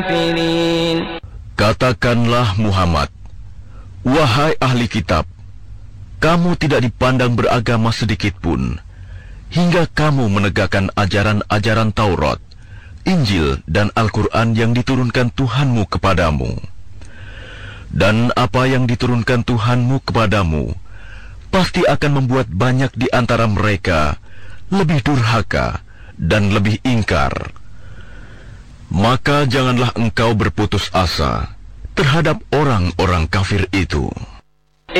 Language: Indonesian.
Katakanlah Muhammad, wahai ahli kitab, kamu tidak dipandang beragama sedikit pun, hingga kamu menegakkan ajaran-ajaran Taurat, Injil, dan Al-Quran yang diturunkan Tuhanmu kepadamu. Dan apa yang diturunkan Tuhanmu kepadamu, pasti akan membuat banyak di antara mereka lebih durhaka dan lebih ingkar. Maka janganlah engkau berputus asa terhadap orang-orang kafir itu.